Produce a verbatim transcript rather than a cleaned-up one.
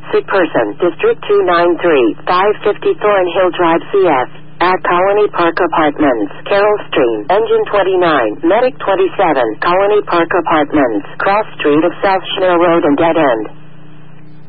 Sick person, District two nine three, five fifty Thornhill Drive, C F. At Colony Park Apartments, Carroll Stream, Engine twenty-nine, Medic twenty-seven, Colony Park Apartments, Cross Street of South Schnell Road and Dead End.